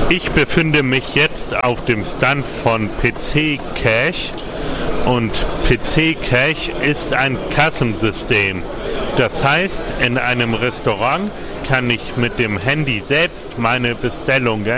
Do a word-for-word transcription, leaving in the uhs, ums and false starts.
Ich befinde mich jetzt auf dem Stand von P C Cash und P C Cash ist ein Kassensystem. Das heißt, in einem Restaurant kann ich mit dem Handy selbst meine Bestellungen